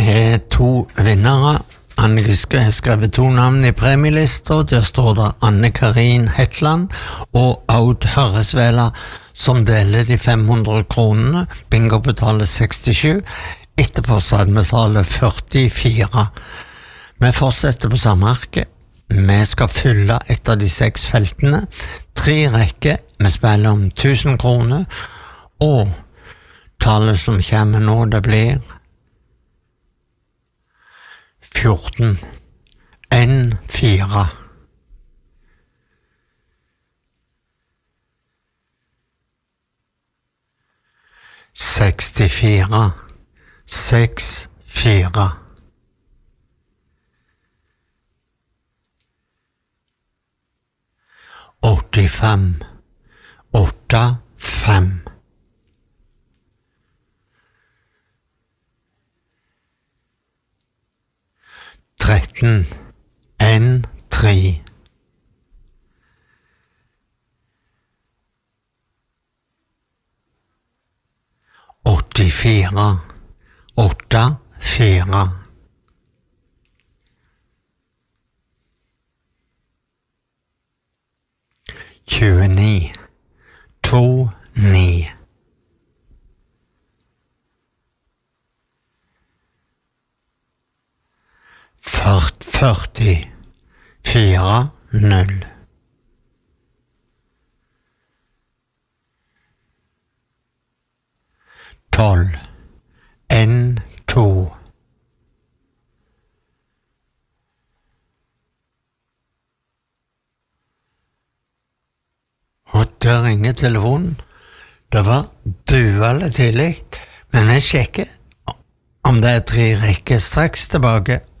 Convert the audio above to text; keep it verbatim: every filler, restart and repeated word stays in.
har to vinnere. Anne har skrevet to navn i premielister. Der står det Anne-Karin Hetland og Aud Hørresvela, som deler de fem hundre kronene. Bingo betaler sekstisju, etterforsalg betaler førtifire. Vi fortsetter på samme arke. Vi skal fylle et av de seks feltene. Tre rekker. Vi spiller om tusen kroner. Og tallet som kommer nå, det blir fjorten. En, fire. Sekstifire. Seks, fire. Åttifem. Åtta, fem. Tretten. En, tre. Åttifire. Åtta, fire. Tjueni. To, ni. Ført, førti. Fire, null. Tolv. En, to. Og der ringer telefonen. Det var duende tidlig, men jeg sjekker om det er tre rekker straks tilbake.